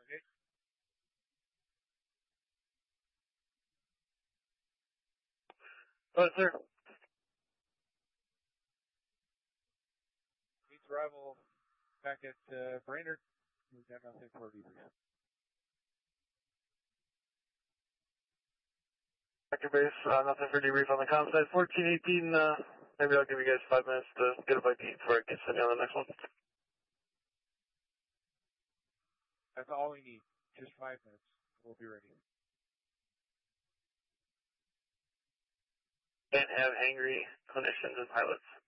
Okay. Go ahead, sir. Meets arrival back at Brainerd. We've got nothing for debrief. Back base, nothing for debrief on the comm side. 1418, maybe I'll give you guys 5 minutes to get a bite to eat before I get sent on the next one. That's all we need. Just 5 minutes. We'll be ready. Can't have angry clinicians and pilots.